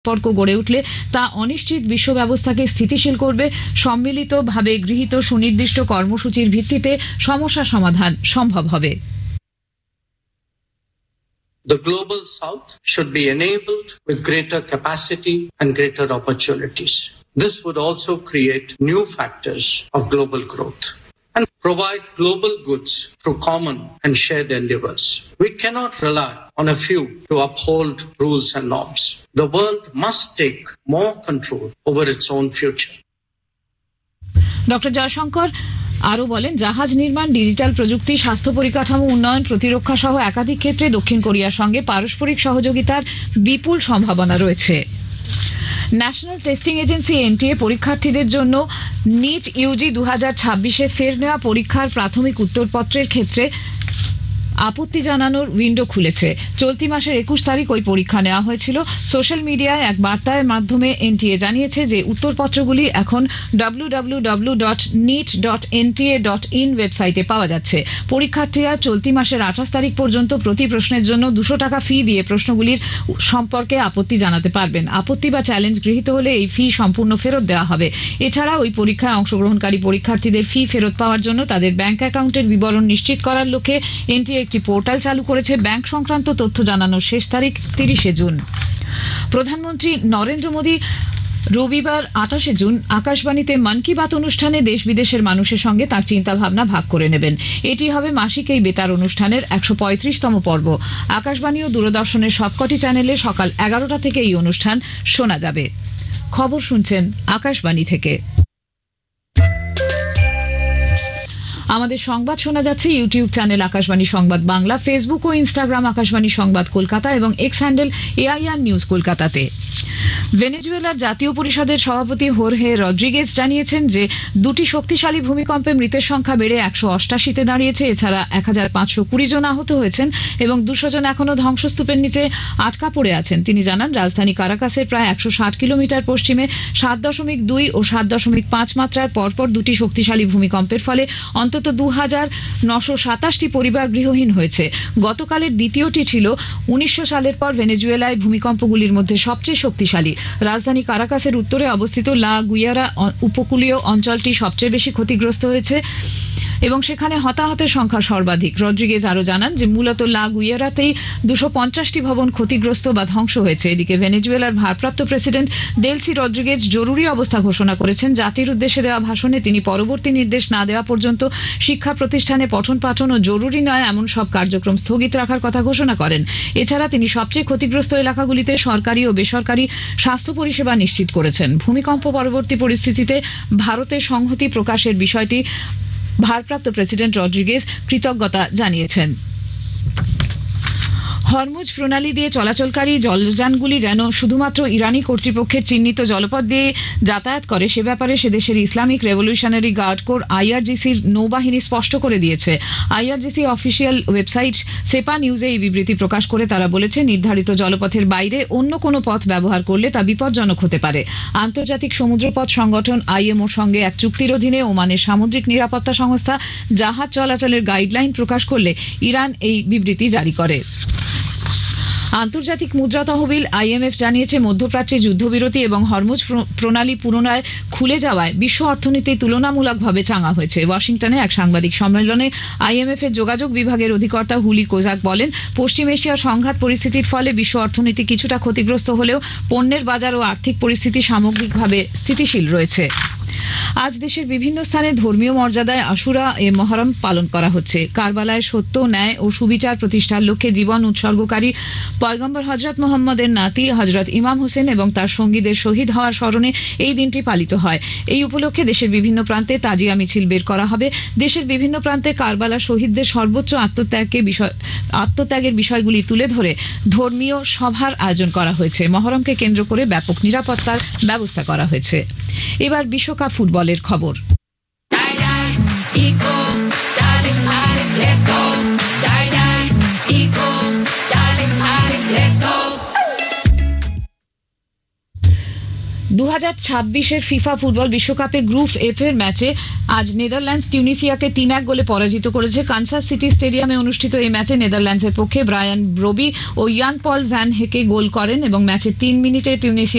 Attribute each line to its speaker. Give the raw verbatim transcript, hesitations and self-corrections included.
Speaker 1: সম্পর্ক গড়ে উঠলে তা অনিশ্চিত বিশ্ব ব্যবস্থাকে স্থিতিশীল করবে। সম্মিলিতভাবে গৃহীত সুনির্দিষ্ট কর্মসূচির ভিত্তিতে সমস্যা সমাধান সম্ভব হবে।
Speaker 2: The global south should be enabled with greater capacity and greater opportunities. This would also create new factors of global growth and provide global goods through common and shared endeavors. We cannot rely on a few to uphold rules and norms. The world must take more control over its own future.
Speaker 1: Doctor Jaishankar আরো বলেন, জাহাজ নির্মাণ, digital প্রযুক্তি, স্বাস্থ্য পরিকাঠামো উন্নয়ন, প্রতিরক্ষা সহ একাধিক ক্ষেত্রে দক্ষিণ কোরিয়ার সঙ্গে পারস্পরিক সহযোগিতার বিপুল সম্ভাবনা রয়েছে। ন্যাশনাল টেস্টিং এজেন্সি এনটিএ পরীক্ষার্থীদের জন্য নিট ইউজি দু হাজার ছাব্বিশে ফের নেওয়া পরীক্ষার প্রাথমিক উত্তরপত্রের ক্ষেত্রে আপত্তি জানানোর উইন্ডো খুলেছে। চলতি মাসের একুশ তারিখ ওই পরীক্ষা নেওয়া হয়েছিল। সোশ্যাল মিডিয়ায় এক বার্তার মাধ্যমে এনটিএ জানিয়েছে যে উত্তরপত্রগুলি এখন W W W dot NEET dot NTA dot in ওয়েবসাইটে পাওয়া যাচ্ছে। পরীক্ষার্থীরা চলতি মাসের আঠাশ তারিখ পর্যন্ত প্রতি প্রশ্নের জন্য দুশো টাকা ফি দিয়ে প্রশ্নগুলির সম্পর্কে আপত্তি জানাতে পারবেন। আপত্তি বা চ্যালেঞ্জ গৃহীত হলে এই ফি সম্পূর্ণ ফেরত দেওয়া হবে। এছাড়া ওই পরীক্ষায় অংশগ্রহণকারী পরীক্ষার্থীদের ফি ফেরত পাওয়ার জন্য তাদের ব্যাংক অ্যাকাউন্টের বিবরণ নিশ্চিত করার লক্ষ্যে এনটিএ একটি পোর্টাল চালু করেছে। ব্যাংক সংক্রান্ত তথ্য জানানোর শেষ তারিখ তিরিশে জুন। প্রধানমন্ত্রী নরেন্দ্র মোদী রবিবার আঠাশে জুন আকাশবাণীতে মন কি বাত অনুষ্ঠানে দেশ বিদেশের মানুষের সঙ্গে তার চিন্তা ভাবনা ভাগ করে নেবেন। এটি হবে মাসিক এই বেতার অনুষ্ঠানের একশো পঁয়ত্রিশতম পর্ব। আকাশবাণী ও দূরদর্শনের সবকটি চ্যানেলে সকাল এগারোটা থেকে এই অনুষ্ঠান শোনা যাবে। খবর শুনছেন আকাশবাণী থেকে। আমাদের সংবাদ শোনা যাচ্ছে ইউটিউব চ্যানেল আকাশবাণী সংবাদ বাংলা, ফেসবুক ও ইনস্টাগ্রাম আকাশবাণী সংবাদ কলকাতা এবং এক্স হ্যান্ডেল এআইআর নিউজ কলকাতাতে। ভেনেজুয়েলার জাতীয় পরিষদের সভাপতি হোর্হে রদ্রিগেজ জানিয়েছেন যে দুটি শক্তিশালী ভূমিকম্পে মৃতের সংখ্যা বেড়ে একশো অষ্টাশিতে দাঁড়িয়েছে। এছাড়া এক হাজার পাঁচশো কুড়ি জন আহত হয়েছেন এবং দুশো জন এখনো ধ্বংসস্তূপের নিচে আটকা পড়ে আছেন। তিনি জানান, রাজধানী কারাকাসের প্রায় একশো ষাট কিলোমিটার পশ্চিমে সাত দশমিক দুই ও সাত দশমিক পাঁচ মাত্রার পরপর দুটি শক্তিশালী ভূমিকম্পের ফলে অন্তত দু হাজার নশো সাতাশটি পরিবার গৃহহীন হয়েছে। গতকালের দ্বিতীয়টি ছিল উনিশশো সালের পর ভেনেজুয়েলায় ভূমিকম্পগুলির মধ্যে সবচেয়ে শক্তিশালী। রাজধানী কারাকাসের উত্তরে অবস্থিত লা গুইয়ারা উপকূলীয় অঞ্চলটি সবচেয়ে বেশি ক্ষতিগ্রস্ত হয়েছে এবং সেখানে হতাহতের সংখ্যা সর্বাধিক। রদ্রিগেজ আরো জানান যে মূলত লা গুইয়ারাতেই দুশো পঞ্চাশটি ভবন ক্ষতিগ্রস্ত বা ধ্বংস হয়েছে। এদিকে ভেনেজুয়েলার ভারপ্রাপ্ত প্রেসিডেন্ট ডেলসি রদ্রিগেজ জরুরি অবস্থা ঘোষণা করেছেন। জাতির উদ্দেশ্যে দেওয়া ভাষণে তিনি পরবর্তী নির্দেশ না দেওয়া পর্যন্ত শিক্ষা প্রতিষ্ঠানে পঠন পাঠন ও জরুরি নয় এমন সব কার্যক্রম স্থগিত রাখার কথা ঘোষণা করেন। এছাড়া তিনি সবচেয়ে ক্ষতিগ্রস্ত এলাকাগুলিতে সরকারি ও বেসরকারি স্বাস্থ্য পরিষেবা নিশ্চিত করেছেন। ভূমিকম্প পরবর্তী পরিস্থিতিতে ভারতের সংহতি প্রকাশের বিষয়টি ভারপ্রাপ্ত প্রেসিডেন্ট রদ্রিগেজ কৃতজ্ঞতা জানিয়েছেন। হরমুজ প্রণালী দিয়ে চলাচলকারী জলযানগুলি যেন শুধুমাত্র ইরানি কর্তৃপক্ষের চিহ্নিত জলপথ দিয়ে যাতায়াত করে সে ব্যাপারে সে দেশের ইসলামিক রেভলিউশনারি গার্ড কোর আইআরজিসির নৌবাহিনী স্পষ্ট করে দিয়েছে। আইআরজিসি অফিসিয়াল ওয়েবসাইট সেপা নিউজে এই বিবৃতি প্রকাশ করে তারা বলেছে, নির্ধারিত জলপথের বাইরে অন্য কোনো পথ ব্যবহার করলে তা বিপজ্জনক হতে পারে। আন্তর্জাতিক সমুদ্রপথ সংগঠন আইএমওর সঙ্গে এক চুক্তির অধীনে ওমানের সামুদ্রিক নিরাপত্তা সংস্থা জাহাজ চলাচলের গাইডলাইন প্রকাশ করলে ইরান এই বিবৃতি জারি করে। আন্তর্জাতিক মুদ্রা তহবিল আইএমএফ জানিয়েছে, মধ্যপ্রাচ্যে যুদ্ধবিরতি এবং হরমুজ প্রণালী পুনরায় খুলে যাওয়ায় বিশ্ব অর্থনীতি তুলনামূলকভাবে চাঙ্গা হয়েছে। ওয়াশিংটনে এক সাংবাদিক সম্মেলনে আইএমএফ এর যোগাযোগ বিভাগের অধিকর্তা হুলি কোজাক বলেন, পশ্চিম এশিয়ার সংঘাত পরিস্থিতির ফলে বিশ্ব অর্থনীতি কিছুটা ক্ষতিগ্রস্ত হলেও পণ্যের বাজার ও আর্থিক পরিস্থিতি সামগ্রিকভাবে স্থিতিশীল রয়েছে। আজ দেশের বিভিন্ন স্থানে ধর্মীয় মর্যাদায় আশুরা এ মহরম পালন করা হচ্ছে। কারবালায় সত্য, ন্যায় ও সুবিচার প্রতিষ্ঠার লক্ষ্যে জীবন উৎসর্গকারী পয়গম্বর হযরত মুহাম্মদের নাতি হযরত ইমাম হোসেন এবং তার সঙ্গীদের শহীদ হওয়ার স্মরণে এই দিনটি পালিত হয়। এই উপলক্ষে দেশের বিভিন্ন প্রান্তে তাজিয়া মিছিল বের করা হবে। দেশের বিভিন্ন প্রান্তে কারবালা শহীদদের সর্বোচ্চ আত্মত্যাগকে বিষয় আত্মত্যাগের বিষয়গুলি তুলে ধরে ধর্মীয় সভার আয়োজন করা হয়েছে। মহরমকে কেন্দ্র করে ব্যাপক নিরাপত্তার ব্যবস্থা করা হয়েছে। এবার বিশ্বকাপ ফুটবলের খবর। দু হাজার ছাব্বিশের ফিফা ফুটবল বিশ্বকাপে গ্রুপ এফ এর ম্যাচে আজ নেদারল্যান্ডস তিউনিসিয়াকে তিন এক গোলে পরাজিত করেছে। কানসাস সিটি স্টেডিয়ামে অনুষ্ঠিত এই ম্যাচে নেদারল্যান্ডসের পক্ষে ব্রায়ান ব্রোবি ও ইয়ান পল ভ্যান হেকে গোল করেন এবং ম্যাচের তিন মিনিটে টিউনিসিয়া